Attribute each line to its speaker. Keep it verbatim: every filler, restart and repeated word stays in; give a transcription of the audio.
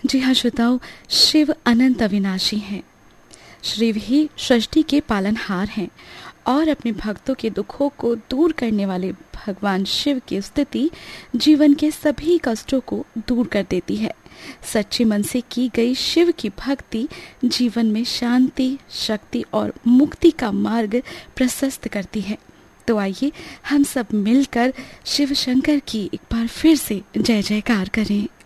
Speaker 1: जी हाँ श्रोताओ, शिव अनंत अविनाशी हैं। शिव ही सृष्टि के पालनहार हैं और अपने भक्तों के दुखों को दूर करने वाले भगवान शिव की स्तुति जीवन के सभी कष्टों को दूर कर देती है। सच्चे मन से की गई शिव की भक्ति जीवन में शांति, शक्ति और मुक्ति का मार्ग प्रशस्त करती है। तो आइए हम सब मिलकर शिव शंकर की एक बार फिर से जय जयकार करें।